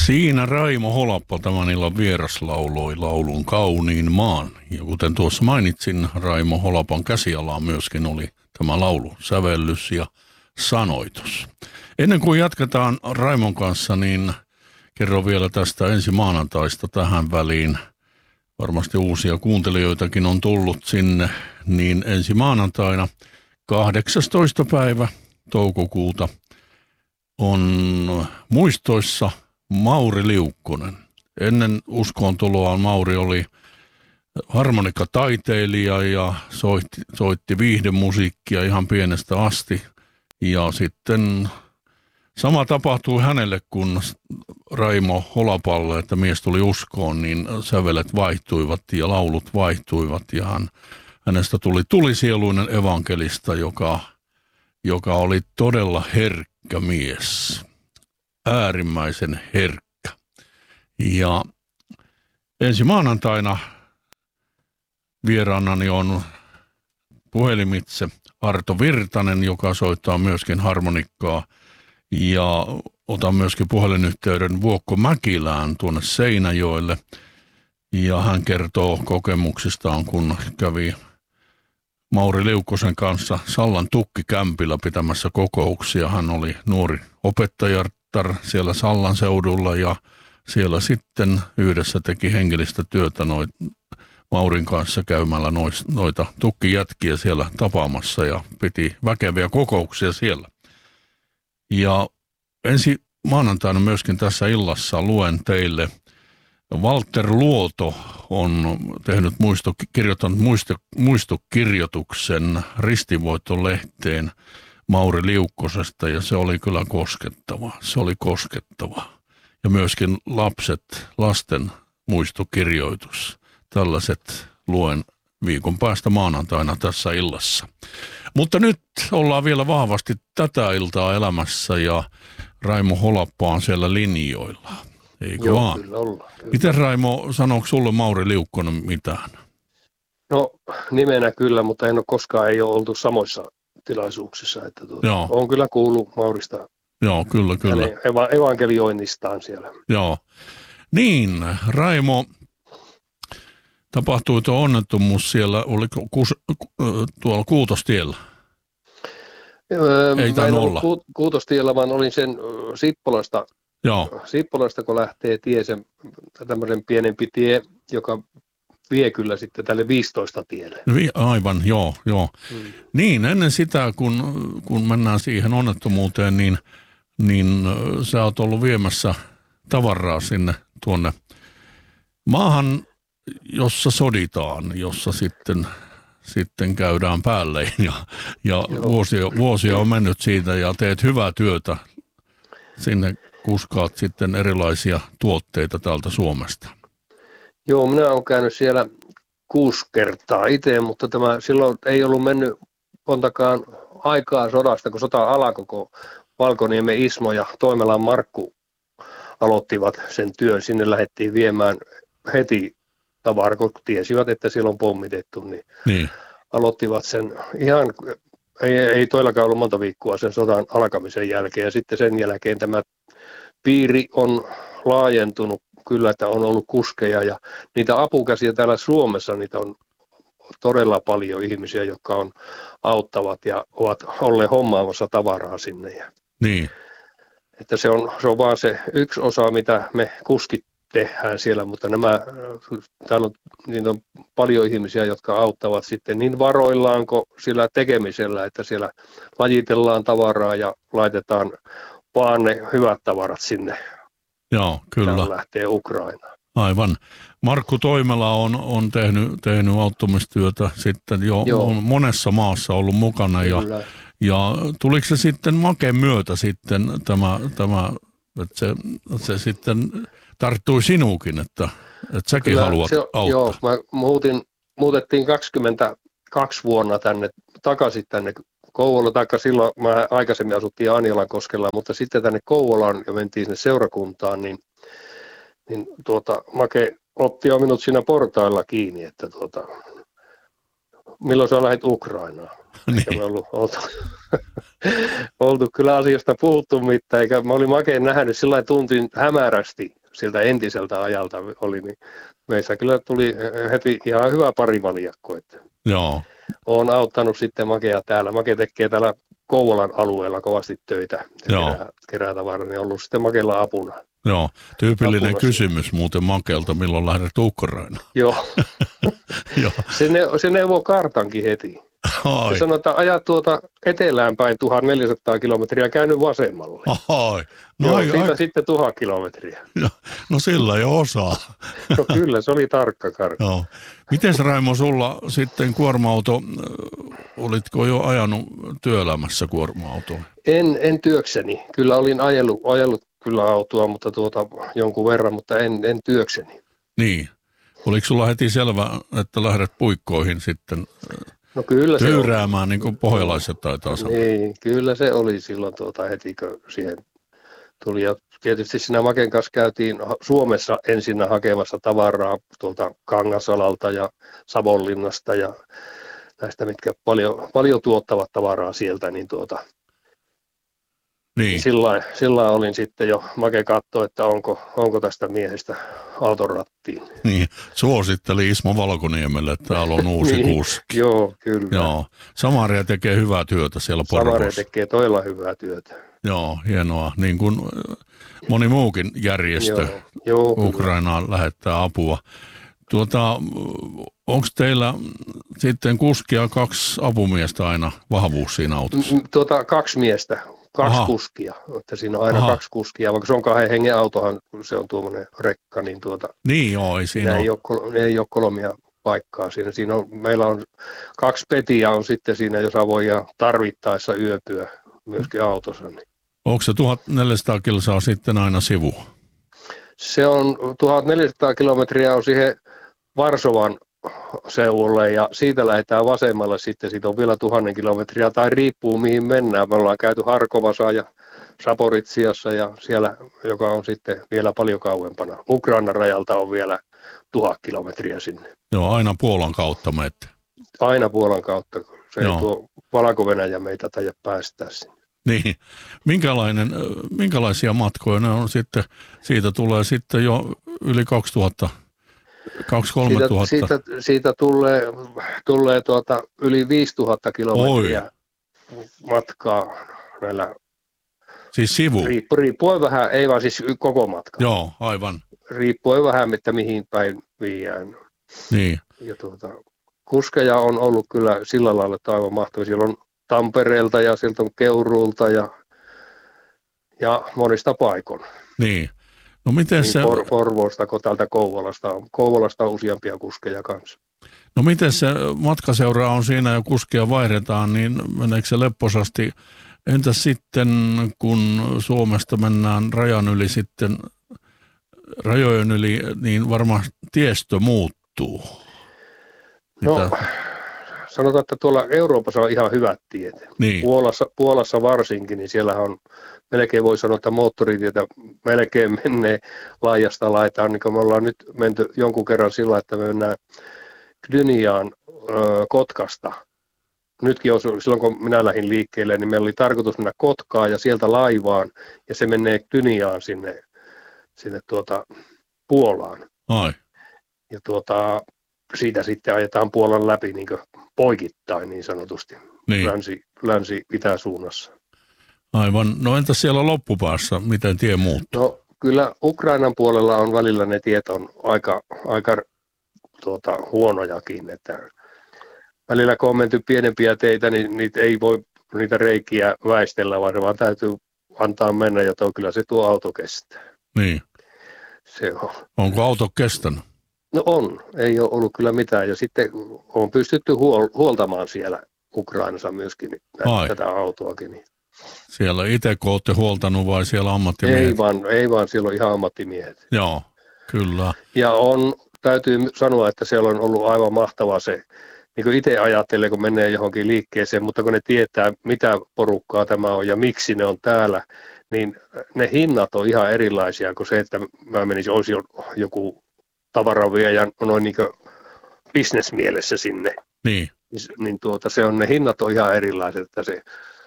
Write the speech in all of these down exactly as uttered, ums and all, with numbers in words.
Siinä Raimo Holappa tämän illan vieras lauloi laulun Kauniin maan. Ja kuten tuossa mainitsin, Raimo Holapan käsialaa myöskin oli tämä laulu, sävellys ja sanoitus. Ennen kuin jatketaan Raimon kanssa, niin kerron vielä tästä ensi maanantaista tähän väliin. Varmasti uusia kuuntelijoitakin on tullut sinne, niin ensi maanantaina kahdeksastoista päivä toukokuuta on muistoissa Mauri Liukkonen. Ennen uskoontuloaan Mauri oli harmonikkataiteilija ja soitti, soitti viihdemusiikkia ihan pienestä asti. Ja sitten sama tapahtui hänelle, kun Raimo Holapalle, että mies tuli uskoon, niin sävelet vaihtuivat ja laulut vaihtuivat. Ja hän, hänestä tuli tulisieluinen evankelista, joka, joka oli todella herkkä mies. Äärimmäisen herkkä. Ja ensi maanantaina vieraanani on puhelimitse Arto Virtanen, joka soittaa myöskin harmonikkaa. Ja otan myöskin puhelinyhteyden Vuokko Mäkilään tuonne Seinäjoelle. Ja hän kertoo kokemuksistaan, kun kävi Mauri Liukkosen kanssa Sallan tukkikämpillä pitämässä kokouksia. Hän oli nuori opettajatar siellä Sallan seudulla ja siellä sitten yhdessä teki hengellistä työtä noit, Maurin kanssa käymällä nois, noita tukkijätkiä siellä tapaamassa ja piti väkeviä kokouksia siellä. Ja ensi maanantaina myöskin tässä illassa luen teille, Walter Luoto on tehnyt muisto, kirjoittanut muisto, muistokirjoituksen Ristivoitto-lehteen Mauri Liukkosesta ja se oli kyllä koskettava. Se oli koskettava. Ja myöskin lapset, lasten muistokirjoitus. Tällaiset luen viikon päästä maanantaina tässä illassa. Mutta nyt ollaan vielä vahvasti tätä iltaa elämässä ja Raimo Holappa on siellä linjoilla. Eikö Joo, vaan? Kyllä ollaan. Kyllä. Miten Raimo, sanooko sulle Mauri Liukkonen mitään? No nimenä kyllä, mutta en ole koskaan ei ole oltu samoissa tilaisuuksissa. Että tuota, olen kyllä kuullut Maurista. Joo, kyllä, kyllä. Hänen eva- evankelioinnistaan siellä. Joo. Niin, Raimo, tapahtui tuo onnettomuus siellä, oliko kus, tuolla Kuutostiellä? Öö, Ei tainnut olla. Ku- Kuutostiellä, vaan olin sen Sippolasta, Joo. Sippolasta, kun lähtee tie, sen, tämmöinen pienempi tie, joka vie kyllä sitten tälle viisitoista tielle. Aivan, joo, joo. Hmm. Niin, ennen sitä, kun, kun mennään siihen onnettomuuteen, niin, niin sä oot ollut viemässä tavaraa sinne tuonne maahan, jossa soditaan, jossa sitten, sitten käydään päälle ja, ja vuosia, vuosia on mennyt siitä ja teet hyvää työtä. Sinne kuskaat sitten erilaisia tuotteita täältä Suomesta. Joo, minä olen käynyt siellä kuusi kertaa itse, mutta tämä silloin ei ollut mennyt montakaan aikaa sodasta, kun sota alkoi, kun Valkoniemen Ismo ja Toimelan Markku aloittivat sen työn. Sinne lähdettiin viemään heti tavaraa, kun tiesivät, että siellä on pommitettu, niin, niin. aloittivat sen ihan, ei, ei toillakaan ollut monta viikkoa sen sodan alkamisen jälkeen. Ja sitten sen jälkeen tämä piiri on laajentunut kyllä, että on ollut kuskeja ja niitä apukäsiä täällä Suomessa, niitä on todella paljon ihmisiä, jotka on auttavat ja ovat olleet hommaamassa tavaraa sinne. Ja niin. Että se on, se on vaan se yksi osa, mitä me kuskit tehdään siellä, mutta nämä, täällä on, niin on paljon ihmisiä, jotka auttavat sitten niin varoillaan kuin sillä tekemisellä, että siellä lajitellaan tavaraa ja laitetaan vaan ne hyvät tavarat sinne. Joo, kyllä. Täällä lähtee Ukrainaan. Aivan. Markku Toimela on, on tehnyt, tehnyt auttamistyötä sitten jo Joo. on monessa maassa ollut mukana. Ja, ja tuliko se sitten Maken myötä sitten tämä, tämä että se, se sitten tarttui sinuukin, että, että säkin kyllä, haluat se, auttaa? Joo, mä muutin, muutettiin kaksikymmentäkaksi vuonna tänne, takaisin tänne Kouvola, taikka silloin mä aikaisemmin asuttiin Anjalankoskella, mutta sitten tänne Kouvolaan ja mentiin sinne seurakuntaan, niin, niin tuota, Make otti jo minut siinä portailla kiinni, että tuota, milloin sä lähdet Ukrainaan? Niin. Ja me oltu, oltu, oltu kyllä asiasta puhuttu mitään, eikä mä olin Makeen nähnyt sillä tuntin hämärästi sieltä entiseltä ajalta oli, niin meissä kyllä tuli heti ihan hyvä parivaljakko. Että Joo. olen auttanut sitten Makea täällä. Make tekee täällä Kouvolan alueella kovasti töitä ja kerää, kerää tavaraa, niin on ollut sitten Makella apuna. Joo, tyypillinen apuna kysymys siinä. muuten Makelta, milloin lähdet Ukrainaan. Joo, Joo. se, ne, se neuvoo kartankin heti. Ai. Se sanoo, että ajat tuota etelään päin tuhatneljäsataa kilometriä, käynyt vasemmalle. Ai. No, Joo, ai, siitä ai. sitten tuhat kilometriä. No, no sillä jo osaa. No kyllä, se oli tarkka kartta. Joo. Mites Raimo sulla sitten kuorma-auto, olitko jo ajanut työelämässä kuorma-autoa? En, en työkseni. Kyllä olin ajellut, ajellut kyllä autoa, mutta tuota, jonkun verran, mutta en, en työkseni. Niin. Oliko sulla heti selvä, että lähdet puikkoihin sitten No kyllä se tyyräämään, niin kuin pohjalaiset taitaa sanoa? Niin, kyllä se oli silloin tuota, heti, kun siihen tuli. Ja tietysti siinä Maken kanssa käytiin Suomessa ensin hakemassa tavaraa tuolta Kangasalalta ja Savonlinnasta ja näistä, mitkä paljon, paljon tuottavat tavaraa sieltä, niin tuota, Niin. sillä sillä olin sitten jo, Make katsoi, että onko, onko tästä miehestä auton rattiin. Niin, suositteli Ismo Valkoniemelle, että täällä on uusi Niin, kuski. Joo, kyllä. Joo, Samaria tekee hyvää työtä siellä Samaria Porvoossa. tekee todella hyvää työtä. Joo, hienoa. Niin kuin moni muukin järjestö Joo, joo, Ukrainaan lähettää apua. Tuota, onko teillä sitten kuskia kaksi apumiestä aina vahvuus siinä autossa? Tuota, kaksi miestä, kaksi Aha. kuskia. Että siinä on aina Aha. kaksi kuskia, vaikka se on kahden hengen autohan, kun se on tuommoinen rekka, niin tuota, Niin joo, ei siinä ne ei, ole. ole, kol- ne ei ole kolmia paikkaa siinä. siinä on, meillä on kaksi petiä on sitten siinä, jossa voi tarvittaessa yöpyä myöskin autossa. Niin. Onko se tuhatneljäsataa kilsaa sitten aina sivu? Se on tuhatneljäsataa kilometriä on siihen Varsovan seudulle ja siitä lähdetään vasemmalle sitten, siitä on vielä tuhannen kilometriä tai riippuu mihin mennään. Me ollaan käyty Harkovassa ja Saporitsiassa ja siellä, joka on sitten vielä paljon kauempana. Ukrainan rajalta on vielä tuhat kilometriä sinne. Joo, aina Puolan kautta menette. Aina Puolan kautta, se Joo. ei tuo Valko-Venäjä meitä taida päästää sinne. Niin, minkälainen, minkälaisia matkoja ne on sitten, siitä tulee sitten jo yli kaksituhatta, kaksi-kolme Siitä, tuhatta. siitä, siitä tulee, tulee tuota yli viisituhatta kilometriä matkaa näillä, Siis sivu? riippu, riippuen vähän, ei vaan siis koko matka, Joo, aivan. riippuen vähän, että mihin päin viiään. Niin, Ja tuota, kuskeja on ollut kyllä sillä lailla, että aivan mahtavia. Siellä on Tampereelta ja sieltä on Keuruulta ja, ja monista paikon. niin. No miten Niin se, Por, Porvoosta kuin täältä Kouvolasta on. Kouvolasta on useampia kuskeja kanssa. no miten se matkaseura on siinä ja kuskia vaihdetaan, niin meneekö se lepposasti? Entäs sitten, kun Suomesta mennään rajan yli sitten, rajojen yli, niin varmaan tiestö muuttuu. No, Mitä? sanotaan, että tuolla Euroopassa on ihan hyvät tiet. Niin, Puolassa, Puolassa varsinkin, niin siellä on melkein voi sanoa, että moottoritietä melkein menee laajasta laitaan. Niin kuin me ollaan nyt menty jonkun kerran sillä, että me mennään Gdyniaan ö, Kotkasta. Nytkin on, silloin kun minä lähdin liikkeelle, niin meillä oli tarkoitus mennä Kotkaan ja sieltä laivaan, ja se menee Gdyniaan sinne, sinne tuota Puolaan. ai, Ja tuota, siitä sitten ajetaan Puolan läpi niin kuin poikittain niin sanotusti, niin, länsi, länsi-itäsuunnassa. aivan. No entäs siellä loppupäässä, miten tie muuttuu? No kyllä Ukrainan puolella on välillä ne tiet on aika, aika tuota, huonojakin, että välillä kun on menty pienempiä teitä, niin niitä ei voi niitä reikiä väistellä, vaan se vaan täytyy antaa mennä, jotta kyllä se tuo auto kestää. Niin, Se on. onko auto kestänyt? No on, ei ole ollut kyllä mitään. Ja sitten on pystytty huol- huoltamaan siellä Ukrainassa myöskin Ai. tätä autoakin. Niin. Siellä itse kun olette huoltanut vai siellä ammattimiehet? Ei vaan, ei vaan, siellä on ihan ammattimiehet. Joo, kyllä. Ja on, täytyy sanoa, että siellä on ollut aivan mahtava se, niin kuin itse ajattelee, kun menee johonkin liikkeeseen, mutta kun ne tietää, mitä porukkaa tämä on ja miksi ne on täällä, niin ne hinnat on ihan erilaisia kuin se, että mä menisin, olisi joku tavaraviejä noin niin kuin bisnesmielessä sinne. Niin, Niin tuota, se on, ne hinnat on ihan erilaiset, että se,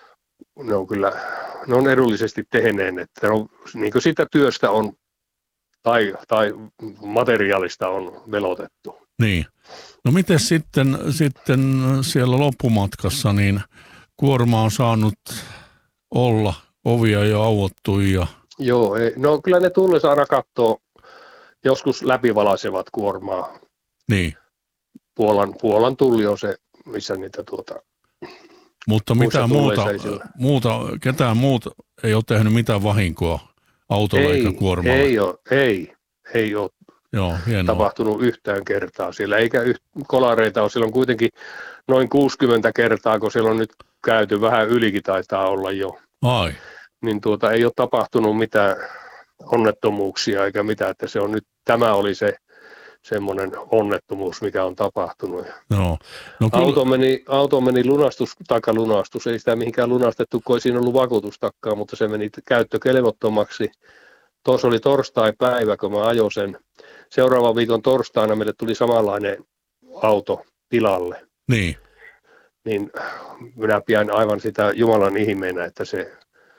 ne on kyllä, ne on edullisesti tehneen, että ne on, niin kuin siitä työstä on tai, tai materiaalista on velotettu. Niin. No miten sitten, sitten siellä loppumatkassa, niin kuorma on saanut olla, ovia jo avottu ja... Joo, ei, no kyllä ne tullessa aina katsoo, joskus läpivalaisevat kuormaa. Niin. Puolan, Puolan tulli on se, missä niitä tuota... Mutta mitä muuta, muuta, ketään muuta ei ole tehnyt mitään vahinkoa autolla ei, eikä kuormalla? Ei ole, ei, ei ole Joo, tapahtunut yhtään kertaa siellä, eikä yht, kolareita ole silloin kuitenkin noin kuusikymmentä kertaa, kun siellä on nyt käyty, vähän ylikin taitaa olla jo. Ai. Niin tuota ei ole tapahtunut mitään onnettomuuksia eikä mitään, että se on nyt, tämä oli se semmoinen onnettomuus, mikä on tapahtunut. No. No, kyllä... auto, meni, auto meni lunastus, takalunastus, ei sitä mihinkään lunastettu, kun ei siinä ollut vakuutustakkaa, mutta se meni käyttökelvottomaksi. Tuossa oli torstai-päivä, kun mä ajoin sen. Seuraavan viikon torstaina meille tuli samanlainen auto tilalle. Niin. Niin minä pidän aivan sitä Jumalan ihmeenä, että se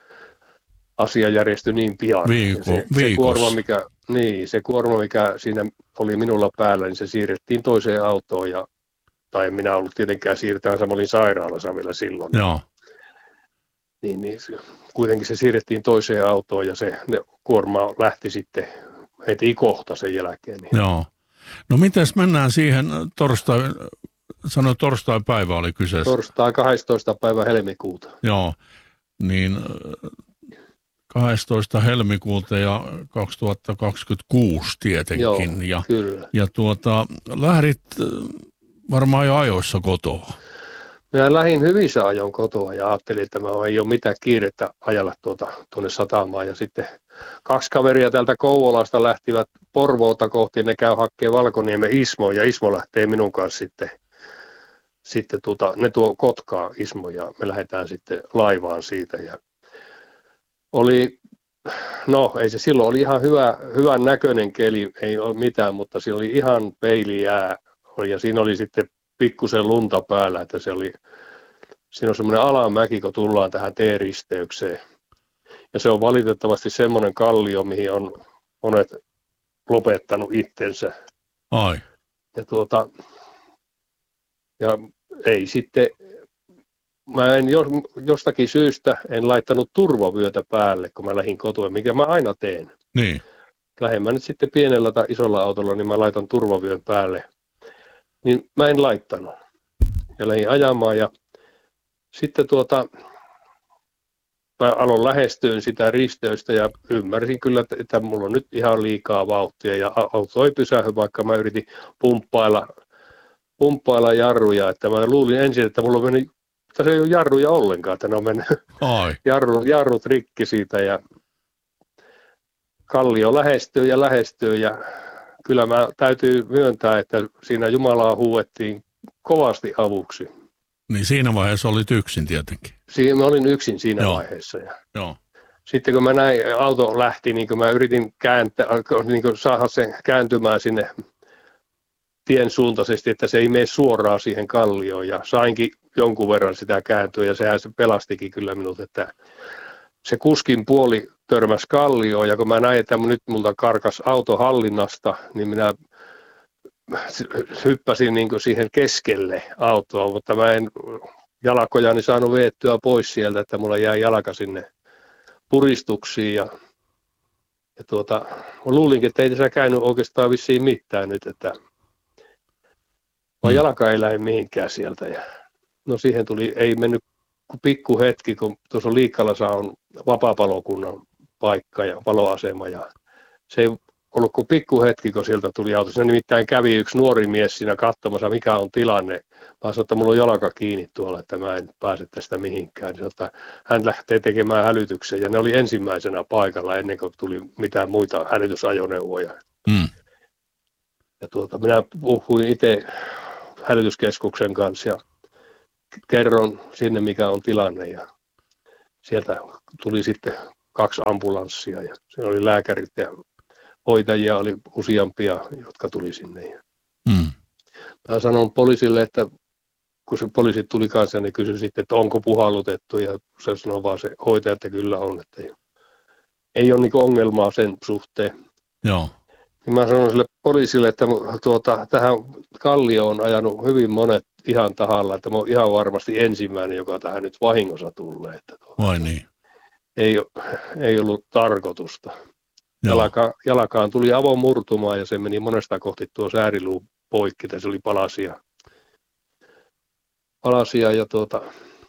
asia järjestyi niin pian. Viiko, se, se, kuorma, mikä, niin, se kuorma, mikä siinä oli minulla päällä, niin se siirrettiin toiseen autoon. Ja, tai en minä ollut tietenkään siirtämässä, mä olin sairaalassa vielä silloin. Joo. Niin, niin kuitenkin se siirrettiin toiseen autoon ja se ne, kuorma lähti sitten heti kohta sen jälkeen. Niin. Joo. No mites mennään siihen torstai, sano torstai-päivä oli kyseessä. Torstai kahdestoista päivä helmikuuta. Joo, niin kahdestoista helmikuuta ja kaksituhattakaksikymmentäkuusi tietenkin. Joo, ja, kyllä. Ja tuota, lähdit varmaan jo ajoissa kotoa. Minä lähdin hyvissä ajoin kotoa ja ajattelin, että mä ei ole mitään kiirettä ajalla tuota, tuonne satamaan. Ja sitten kaksi kaveria täältä Kouvolasta lähtivät Porvoota kohti, ne käy hakemaan Valkoniemen Ismo ja Ismo lähtee minun kanssa sitten. Sitten tuota, ne tuo Kotkaa Ismo ja me lähdetään sitten laivaan siitä. Ja oli, no ei se silloin, oli ihan hyvä, hyvän näköinen keli, ei ole mitään, mutta se oli ihan peilijää ja siinä oli sitten pikkusen lunta päällä, että se oli, siinä on semmoinen alamäki, kun tullaan tähän T-risteykseen. Ja se on valitettavasti semmoinen kallio, mihin on monet lopettanut itsensä. Ai. Ja tuota, ja ei sitten, mä en jostakin syystä en laittanut turvavyötä päälle, kun mä lähdin kotoa, mikä mä aina teen. Niin. Lähden mä nyt sitten pienellä tai isolla autolla, niin mä laitan turvavyön päälle. Niin mä en laittanut. Ja lähdin ajamaan ja sitten tuota, mä aloin lähestyä sitä risteystä ja ymmärsin kyllä, että, että mulla on nyt ihan liikaa vauhtia ja auto ei pysähy, vaikka mä yritin pumppailla, pumppailla jarruja. Että mä luulin ensin, että mulla on mennyt, että se ei ole jarruja ollenkaan, että ne on mennyt jarru, jarrut rikki siitä ja kallio lähestyy ja lähestyy ja kyllä mä täytyy myöntää, että siinä Jumalaa huuettiin kovasti avuksi. Niin siinä vaiheessa olit yksin tietenkin. Siinä, mä olin yksin siinä Joo. vaiheessa. Ja Joo. sitten kun mä näin, auto lähti, niin kun mä yritin kääntää, niin kun saada sen kääntymään sinne tien suuntaisesti, että se ei mene suoraan siihen kallioon. Ja sainkin jonkun verran sitä kääntyä ja sehän se pelastikin kyllä minut, että se kuskin puoli törmäsi kallioon ja kun mä näin, että nyt multa karkas auto hallinnasta, niin minä hyppäsin niin kuin siihen keskelle autoa, mutta mä en jalkojani saanut veettyä pois sieltä, että mulla jäi jalka sinne puristuksiin ja, ja tuota, mä luulinkin, että ei tässä käynyt oikeastaan vissiin mitään nyt, että vaan jalka ei lähde mihinkään sieltä ja no siihen tuli, ei mennyt pikku hetki, kun tuossa Liikkalassa on vapaapalokunnan paikka ja paloasema ja se ei ollut kuin pikku hetki, kun sieltä tuli auto. Siinä nimittäin kävi yksi nuori mies siinä katsomassa, mikä on tilanne. Mä sanoin, että mulla on jalka kiinni tuolla, että mä en pääse tästä mihinkään. Niin, että hän lähtee tekemään hälytyksen ja ne oli ensimmäisenä paikalla ennen kuin tuli mitään muita hälytysajoneuvoja. Mm. Ja tuota, minä puhuin itse hälytyskeskuksen kanssa ja kerron sinne, mikä on tilanne. Ja sieltä tuli sitten kaksi ambulanssia ja siinä oli lääkärit ja hoitajia oli useampia, jotka tuli sinne. Mm. Mä sanon poliisille, että kun se poliisit tuli kanssa, niin kysyi sitten, että onko puhallutettu ja se sanoi vaan se hoitaja, että kyllä on. Että ei, ei ole niin ongelmaa sen suhteen. Joo. Niin mä sanoin sille poliisille, että tuota, tähän kallioon on ajanut hyvin monet ihan tahalla, että mä oon ihan varmasti ensimmäinen, joka tähän nyt vahingossa tulee. Että tuota, Vai niin? Ei, ei ollut tarkoitusta. Joo. Jalka, jalkaan tuli avomurtumaa ja se meni monesta kohti tuo sääriluu poikki, se oli palasia. Palasia ja tuota,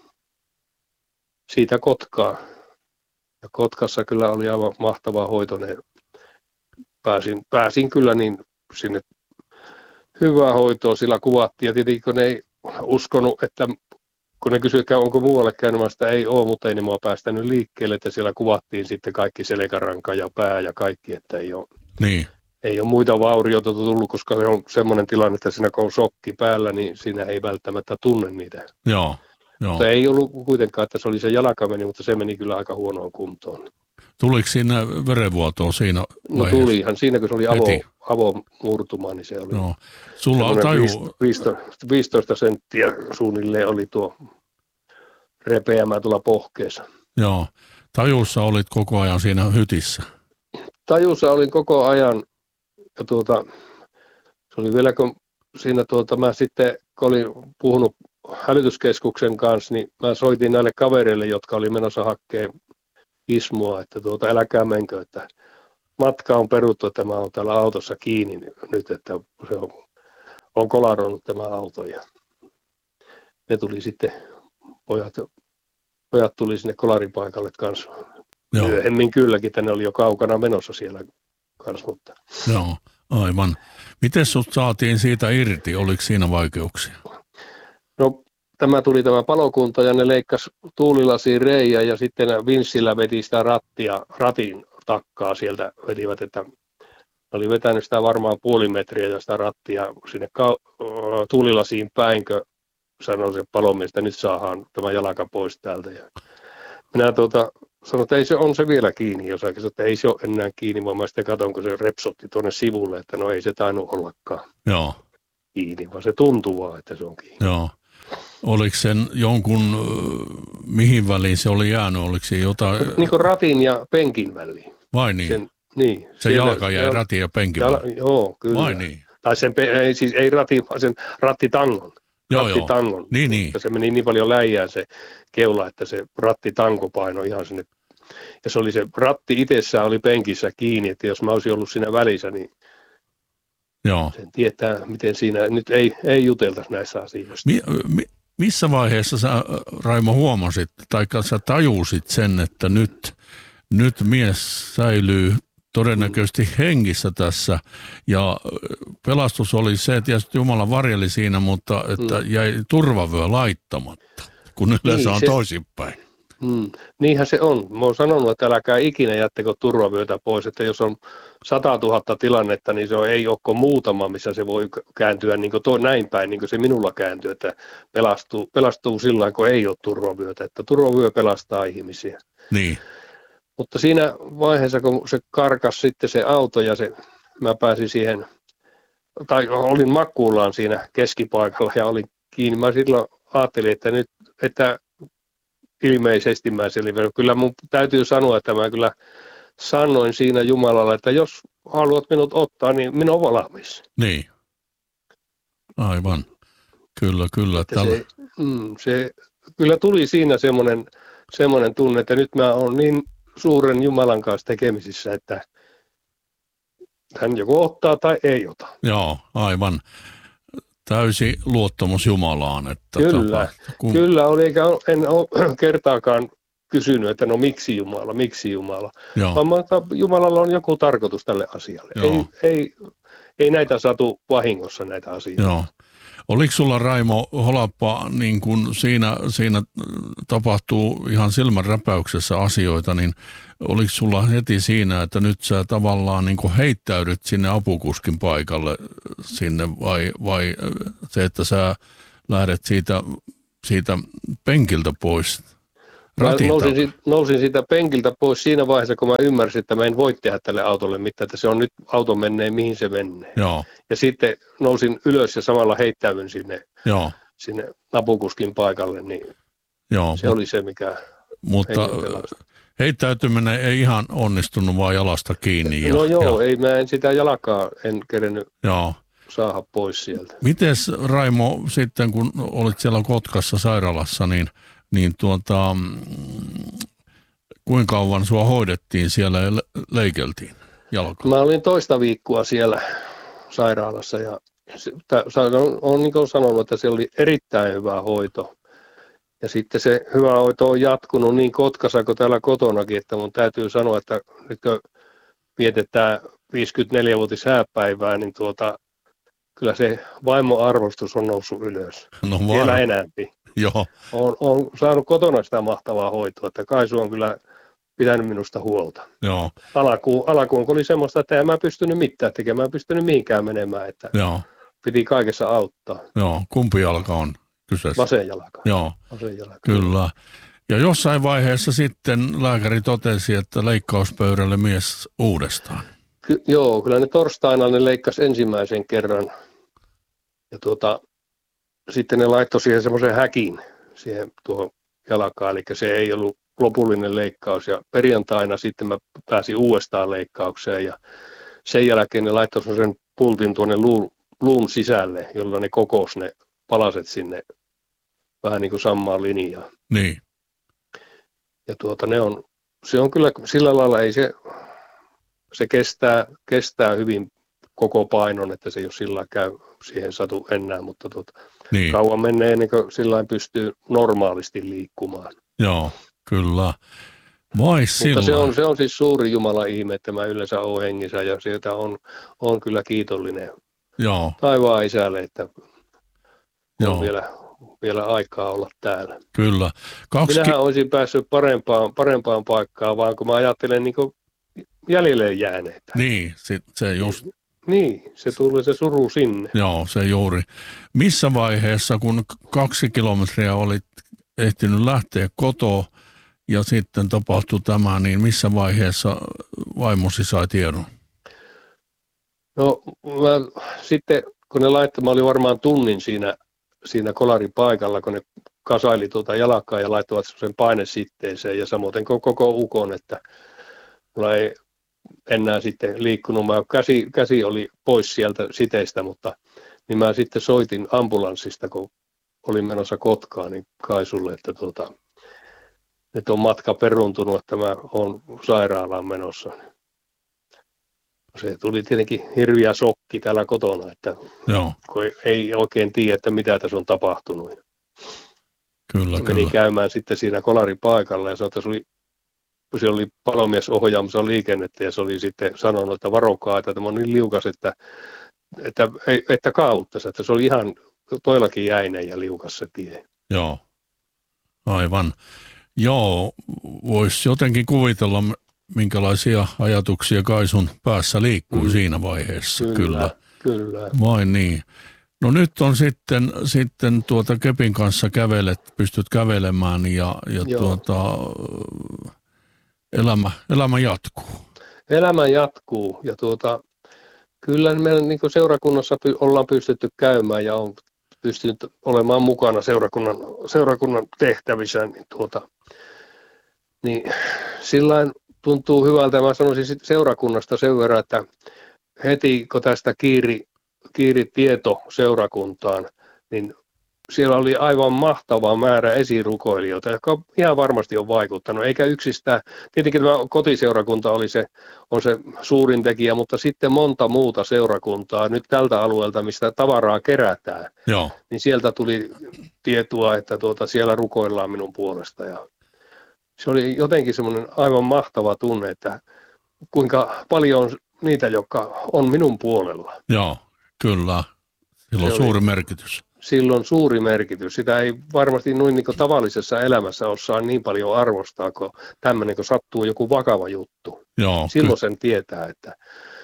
siitä Kotkaan. Ja Kotkassa kyllä oli aivan mahtava hoito. Ne pääsin, pääsin kyllä niin sinne hyvää hoitoa sillä kuvattiin. Ja tietenkin kun ne ei uskonut, että kun ne kysyivät, onko muualle käynyt, mä sitä ei ole, mutta ei ne mua päästänyt liikkeelle. Että siellä kuvattiin sitten kaikki selkäranka ja pää ja kaikki, että ei ole, Niin. ei ole muita vaurioita tullut, koska se on semmoinen tilanne, että siinä kun on shokki päällä, niin siinä ei välttämättä tunne niitä. Joo. Joo. Mutta ei ollut kuitenkaan, että se oli se jalka meni, mutta se meni kyllä aika huonoon kuntoon. Tuliko siinä verenvuotoa siinä No vaiheessa? tulihan, siinä kun se oli avo, Heti. avomurtuma, niin se oli Joo. Sulla on semmoinen taju... viisitoista, viisitoista senttiä suunnilleen oli tuo repeämä tuolla pohkeessa. Joo. Tajussa olit koko ajan siinä hytissä. Tajussa olin koko ajan, ja tuota, se oli vielä kun siinä tuota, mä sitten, kun olin puhunut hälytyskeskuksen kanssa, niin mä soitin näille kavereille, jotka oli menossa hakkeen Ismoa, että tuota, älkää menkö, että matka on peruttu, että mä oon täällä autossa kiinni nyt, että se on, on kolaroinut tämä auto. Ja ne tuli sitten, pojat, pojat tuli sinne kolaripaikalle kanssa. Joo. Myöhemmin kylläkin, että ne oli jo kaukana menossa siellä kanssa. Mutta. Joo, aivan. Miten sut saatiin siitä irti? Oliko siinä vaikeuksia? No, tämä tuli tämä palokunta ja ne leikkasi tuulilasiin reijä ja sitten vinssillä veti sitä rattia, ratin takkaa sieltä vetivät, että oli vetänyt sitä varmaan puoli metriä ja sitä rattia sinne ka- tuulilasiin päinkö, sanoi se palomies, että nyt saadaan tämä jalka pois täältä. Ja minä tuota, sanoin, että ei se on se vielä kiinni, jos sanoin, että ei se ole enää kiinni, vaan mä sitten katson, kun se repsotti tuonne sivulle, että no ei se tainnut ollakaan Joo. kiinni, vaan se tuntuu vaan, että se on kiinni. Joo. Oliko sen jonkun, mihin väliin se oli jäänyt? Oliko se jotain? Niin kuin ratin ja penkin väliin. Vai niin? Sen, niin. Se jalka jäi jal... ratin ja penkin jala, väliin? Joo, kyllä. Vai niin? Tai sen, ei, siis ei rati, vaan sen rattitangon. Joo, rattitangon. joo. Niin, niin. Se meni niin paljon läjään se keula, että se rattitanko painoi ihan sinne. Ja se oli se ratti itsessään oli penkissä kiinni, että jos mä olisin ollut siinä välissä, niin joo. sen tietää, miten siinä, nyt ei, ei juteltaisi näissä asioissa. Mi, mi, missä vaiheessa sä, Raimo, huomasit, tai sä tajusit sen, että nyt, nyt mies säilyy todennäköisesti hengissä tässä, ja pelastus oli se, että tietysti Jumala varjeli siinä, mutta että mm. jäi turvavyö laittamatta, kun yleensä niin, on se, toisinpäin. Mm, niinhän se on. Mä oon sanonut, että älkää ikinä jättäkö turvavyötä pois, että jos on satatuhatta tilannetta, niin se on, ei ole muutama, missä se voi kääntyä niin kuin tuo, näin päin, niin kuin se minulla kääntyy, että pelastuu, pelastuu sillä kun ei ole turvavyötä, että turvavyö pelastaa ihmisiä. Niin. Mutta siinä vaiheessa, kun se karkas sitten se auto ja se, mä pääsin siihen, tai olin makkuullaan siinä keskipaikalla ja olin kiinni, mä silloin ajattelin, että nyt, että ilmeisesti mä selviän. Kyllä mun täytyy sanoa, että mä kyllä sanoin siinä Jumalalle, että jos haluat minut ottaa, niin minä olen valmis. Niin. Aivan. Kyllä, kyllä. Se, mm, se, kyllä tuli siinä semmoinen, semmoinen tunne, että nyt mä oon niin suuren Jumalan kanssa tekemisissä, että hän joko ottaa tai ei ota. Joo, aivan. Täysi luottamus Jumalaan. Että kyllä, tapa, kun... kyllä oli, eikä en ole kertaakaan kysynyt, että no miksi Jumala, miksi Jumala. Vaan Jumalalla on joku tarkoitus tälle asialle. Ei, ei, ei näitä satu vahingossa näitä asioita. Joo. Oliko sulla, Raimo Holappa, niin kun siinä, siinä tapahtuu ihan silmänräpäyksessä asioita, niin oliko sulla heti siinä, että nyt sä tavallaan niin kun heittäydyt sinne apukuskin paikalle sinne vai, vai se, että sä lähdet siitä, siitä penkiltä pois? Mä nousin, siitä, nousin siitä penkiltä pois siinä vaiheessa, kun mä ymmärsin, että mä en voi tehdä tälle autolle mitään, että se on nyt auto menee, mihin se menee. Joo. Ja sitten nousin ylös ja samalla heittäydyn sinne, Joo. sinne apukuskin paikalle, niin Joo, se oli se, mikä mutta Heittäytyminen ei ihan onnistunut vaan jalasta kiinni. Ja, No joo, ja, ei mä en sitä jalkaa en kerennyt joo. saada pois sieltä. Mites Raimo sitten, kun olit siellä Kotkassa sairaalassa, niin, niin tuota, kuinka kauan sua hoidettiin siellä ja leikeltiin jalkaa? Mä olin toista viikkoa siellä sairaalassa ja on, on niin kuin sanonut, että se oli erittäin hyvä hoito. Ja sitten se hyvä hoito on jatkunut niin Kotkassa kuin täällä kotonakin, että mun täytyy sanoa, että nyt kun vietetään viisikymmentäneljä-vuotis hääpäivää, niin tuota, kyllä se vaimo-arvostus on noussut ylös. No vielä enemmän. Joo. Olen, olen saanut kotona sitä mahtavaa hoitoa, että Kaisu on kyllä pitänyt minusta huolta. Joo. Alkuun, alkuun oli semmoista, että en mä pystynyt mitään tekemään, mä pystynyt mihinkään menemään, että Joo. piti kaikessa auttaa. Joo, kumpi jalka on kyseessä? Vasen jalka. Joo, Vasen jalka. Kyllä. Ja jossain vaiheessa sitten lääkäri totesi, että leikkauspöydälle mies uudestaan. Ky- joo, kyllä ne torstaina ne leikkasi ensimmäisen kerran. Ja tuota, sitten ne laittoi siihen semmoisen häkin siihen tuohon jalkaan, eli se ei ollut lopullinen leikkaus. Ja perjantaina sitten mä pääsin uudestaan leikkaukseen ja sen jälkeen ne laittoi semmoisen pultin tuonne luun, luun sisälle, jolloin ne kokosi ne palaset sinne vähän niin kuin samaan linjaan. Niin. Ja tuota, ne on, se on kyllä sillä lailla, ei se, se kestää, kestää hyvin koko painon, että se ei ole sillä käy siihen satu enää, mutta tuota, niin. Kauan menee ennen kuin sillä pystyy normaalisti liikkumaan. Joo, kyllä. Vai mutta se on, se on siis suuri Jumalan ihme, että mä yleensä olen hengissä ja sieltä on, on kyllä kiitollinen Joo. taivaan isälle, että Joo. on vielä, vielä aikaa olla täällä. Kyllä. Kaksi... Minähän olisin päässyt parempaan, parempaan paikkaan, vaan kun mä ajattelen niin kuin jäljelle jääneitä. Niin, se, se just... Niin, se tuli se suru sinne. Joo, se juuri. Missä vaiheessa, kun kaksi kilometriä olit ehtinyt lähteä kotoa ja sitten tapahtui tämä, niin missä vaiheessa vaimosi sai tiedon? No mä, sitten kun ne laittoi, mä olin varmaan tunnin siinä, siinä kolarin paikalla, kun ne kasaili tuota jalkaa ja laittoivat sen painesitteeseen ja samoin koko ukon, että mulla ei enää sitten liikkunut. Mä käsi, käsi oli pois sieltä siteistä, mutta niin mä sitten soitin ambulanssista, kun olin menossa Kotkaan, niin Kaisulle, että tuota, nyt on matka peruntunut, että mä oon sairaalaan menossa. Se tuli tietenkin hirviä shokki täällä kotona, että Joo. kun ei oikein tiedä, että mitä tässä on tapahtunut. Kyllä, Meni kyllä. käymään sitten siinä kolarin paikalla ja sanoi, että se oli se oli palomies ohjaamassa liikennettä ja se oli sitten sanonut, että varokaa, että tämä on niin liukas, että, että, että kaavuttaisi, että se oli ihan toillakin jäinen ja liukas se tie. Joo, aivan. Joo, voisi jotenkin kuvitella, minkälaisia ajatuksia Kaisun päässä liikkuu mm. siinä vaiheessa. Kyllä, kyllä. kyllä. Vain niin. No nyt on sitten, sitten tuota kepin kanssa kävelet, pystyt kävelemään ja, ja tuota... Elämä, elämä jatkuu. Elämä jatkuu ja tuota, kyllä meillä niin seurakunnassa py, ollaan pystytty käymään ja on pystynyt olemaan mukana seurakunnan, seurakunnan tehtävissä. Niin, tuota, niin sillain tuntuu hyvältä. Mä sanoisin seurakunnasta sen verran, että heti kun tästä kiiri, kiiri tieto seurakuntaan, niin siellä oli aivan mahtava määrä esirukoilijoita, jotka ihan varmasti on vaikuttanut, eikä yksistään, tietenkin tämä kotiseurakunta oli se, on se suurin tekijä, mutta sitten monta muuta seurakuntaa nyt tältä alueelta, mistä tavaraa kerätään, Joo. niin sieltä tuli tietoa, että tuota, siellä rukoillaan minun puolesta. Ja se oli jotenkin semmoinen aivan mahtava tunne, että kuinka paljon on niitä, jotka on minun puolella. Joo, kyllä. Sillä on suuri merkitys. Sillä on suuri merkitys. Sitä ei varmasti noin niin kuin tavallisessa elämässä osaa niin paljon arvostaa, kun tämmöinen, kun sattuu joku vakava juttu. Joo, silloin ky- sen tietää, että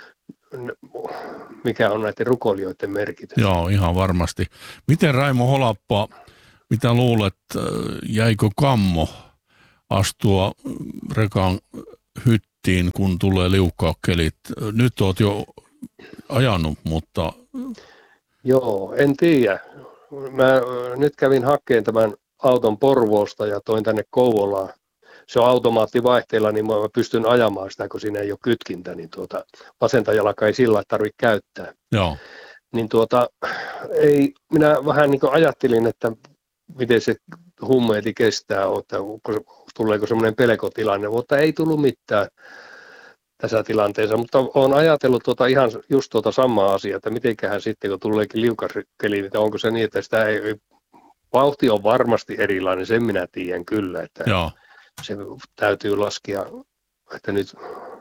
mikä on näiden rukoilijoiden merkitys. Joo, ihan varmasti. Miten Raimo Holappa, mitä luulet, jäikö kammo astua rekan hyttiin, kun tulee liukkaakkelit? Nyt olet jo ajanut, mutta... Joo, en tiedä. Mä nyt kävin hakkeen tämän auton Porvoosta ja toin tänne Kouvolaan se on automaattivaihteella, niin mä pystyn ajamaan sitä, kun siinä ei ole kytkintä, niin tuota, vasenta jalka ei sillä tarvitse käyttää. Joo. Niin tuota, ei, minä vähän niin kuin ajattelin, että miten se hummeeti kestää, että tuleeko semmoinen pelkotilanne, mutta ei tullut mitään tässä tilanteessa, mutta olen ajatellut tuota ihan just tuota samaa asiaa, että mitenköhän sitten, kun tuleekin liukaskeli, että onko se niin, että sitä ei, vauhti on varmasti erilainen, sen minä tiedän kyllä, että Joo. se täytyy laskea, että nyt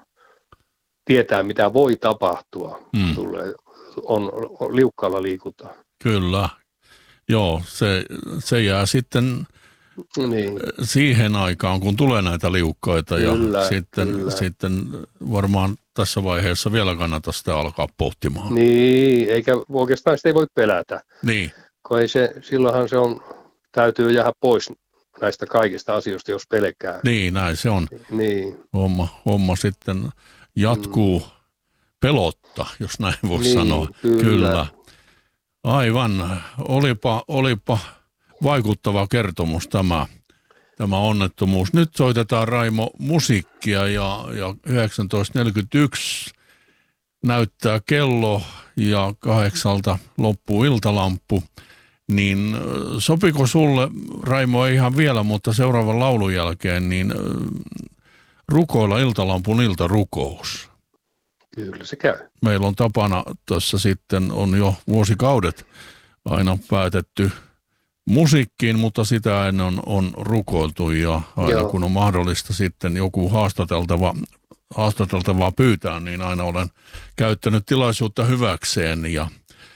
tietää, mitä voi tapahtua, mm. tulee, on, on liukkaalla liikutaan. Kyllä, joo, se, se jää sitten niin. siihen aikaan, kun tulee näitä liukkaita kyllä, ja sitten, kyllä. sitten varmaan tässä vaiheessa vielä kannata sitä alkaa pohtimaan. Niin, eikä oikeastaan sitä ei voi pelätä. Niin. Kun ei se, silloinhan se on, täytyy jäädä pois näistä kaikista asioista, jos pelkää. Niin, näin se on. Niin. Homma, homma sitten jatkuu mm. pelotta, jos näin voi niin, sanoa. Kyllä. kyllä. Aivan. Olipa, olipa vaikuttava kertomus tämä, tämä onnettomuus. Nyt soitetaan, Raimo, musiikkia ja, ja yhdeksäntoista neljäkymmentäyksi näyttää kello ja kahdeksalta loppuu iltalamppu. Niin sopiko sulle, Raimo, ei ihan vielä, mutta seuraavan laulun jälkeen, niin rukoilla iltalampun iltarukous? Kyllä se käy. Meillä on tapana tuossa sitten, on jo vuosikaudet aina päätetty musiikkiin, mutta sitä ennen on, on rukoiltu ja aina Joo. kun on mahdollista sitten joku haastateltava, haastateltavaa pyytää, niin aina olen käyttänyt tilaisuutta hyväkseen ja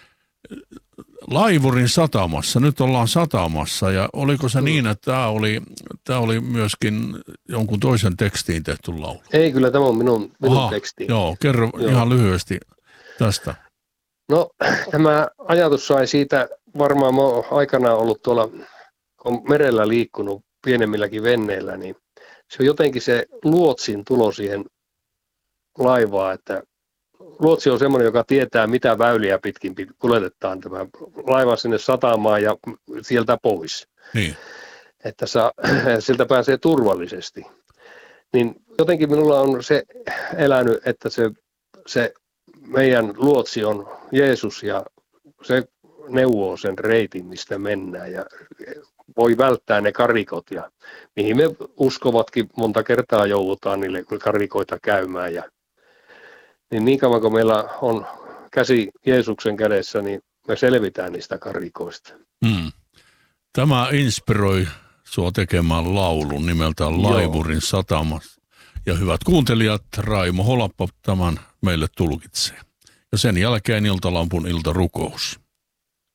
Laivurin satamassa, nyt ollaan satamassa ja oliko se niin, että tämä oli, tämä oli myöskin jonkun toisen tekstiin tehty laulu? Ei, kyllä tämä on minun, minun Aha, teksti. Joo, kerro joo. ihan lyhyesti tästä. No tämä ajatus sai siitä, varmaan mä oon aikanaan ollut tuolla, kun merellä liikkunut pienemmilläkin venneillä, niin se on jotenkin se luotsin tulo siihen laivaan, että luotsi on semmoinen, joka tietää, mitä väyliä pitkin kuljetetaan tämä laiva sinne satamaan ja sieltä pois. Niin. Että saa, siltä pääsee turvallisesti. Niin jotenkin minulla on se elänyt, että se, se meidän luotsi on Jeesus ja se neuvoo sen reitin, mistä mennään ja voi välttää ne karikot ja mihin me uskovatkin monta kertaa joudutaan niille karikoita käymään ja niin niin kauan kun meillä on käsi Jeesuksen kädessä, niin me selvitään niistä karikoista. Hmm. Tämä inspiroi sua tekemään laulun nimeltään Laivurin satamassa. Ja hyvät kuuntelijat, Raimo Holappa tämän meille tulkitsee. Ja sen jälkeen iltalampun iltarukous.